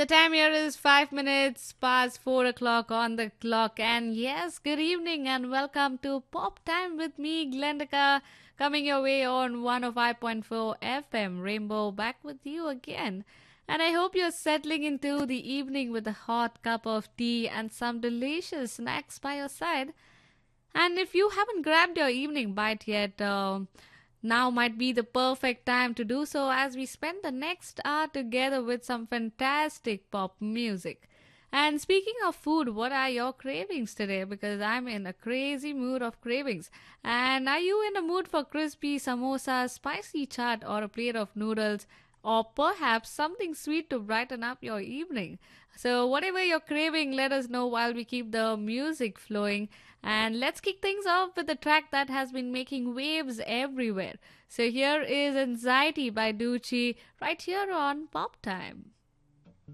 The time here is 5 minutes past 4 o'clock on the clock. And yes, good evening and welcome to Pop Time with me, Glendika, coming your way on 105.4 FM Rainbow, back with you again. And I hope you're settling into the evening with a hot cup of tea and some delicious snacks by your side. And if you haven't grabbed your evening bite yet, now might be the perfect time to do so as we spend the next hour together with some fantastic pop music. And speaking of food, what are your cravings today? Because I'm in a crazy mood of cravings. And are you in a mood for crispy samosas, spicy chaat, or a plate of noodles? Or perhaps something sweet to brighten up your evening. So, whatever you're craving, let us know while we keep the music flowing. And let's kick things off with a track that has been making waves everywhere. So, here is Anxiety by Ducci right here on Pop Time.